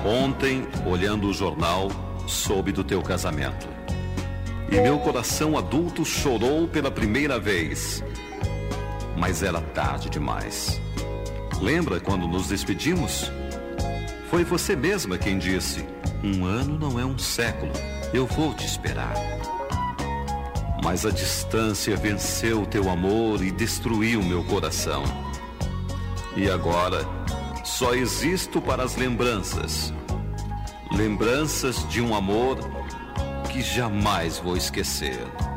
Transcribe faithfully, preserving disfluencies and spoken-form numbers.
Ontem, olhando o jornal, soube do teu casamento. E meu coração adulto chorou pela primeira vez. Mas era tarde demais. Lembra quando nos despedimos? Foi você mesma quem disse: um ano não é um século, eu vou te esperar. Mas a distância venceu teu amor e destruiu meu coração. E agora, só existo para as lembranças. Lembranças de um amor que jamais vou esquecer.